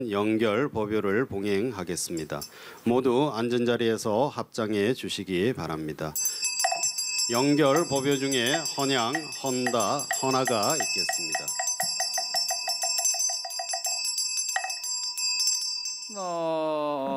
연결 법요를 봉행하겠습니다. 모두 앉은 자리에서 합장해 주시기 바랍니다. 연결 법요 중에 헌양, 헌다, 헌화가 있겠습니다. 나